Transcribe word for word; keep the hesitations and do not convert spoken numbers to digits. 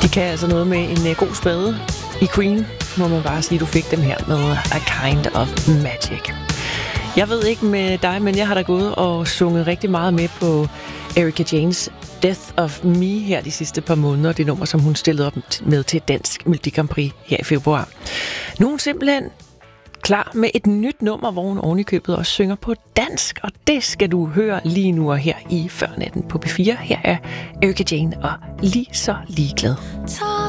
De kan altså noget med en god spade i Queen, må man bare sige, du fik dem her med A Kind of Magic. Jeg ved ikke med dig, men jeg har da gået og sunget rigtig meget med på Erika Jaynes Death of Me her de sidste par måneder. Det nummer, som hun stillede op med til Dansk Melodi Grand Prix her i februar. Nu er hun simpelthen klar med et nyt nummer, hvor hun ovenikøbet også synger på dansk. Og det skal du høre lige nu og her i Førnatten på P fire. Her er Erika Jayne og Lige så ligeglad.